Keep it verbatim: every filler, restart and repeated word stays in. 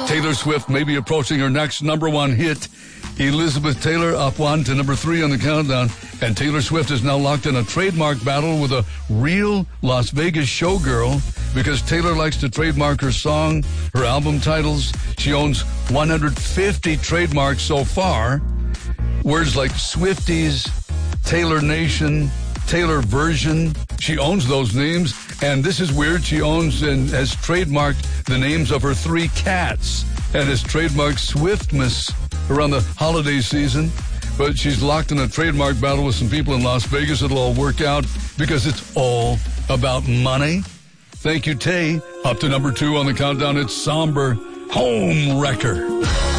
Taylor Swift may be approaching her next number one hit. Elizabeth Taylor up one to number three on the countdown. And Taylor Swift is now locked in a trademark battle with a real Las Vegas showgirl because Taylor likes to trademark her song, her album titles. She owns one hundred fifty trademarks so far. Words like Swifties, Taylor Nation, Taylor Version. She owns those names. And this is weird. She owns and has trademarked the names of her three cats and has trademarked Swiftmas around the holiday season. But she's locked in a trademark battle with some people in Las Vegas. It'll all work out because it's all about money. Thank you, Tay. Up to number two on the countdown, it's Somber Home Wrecker.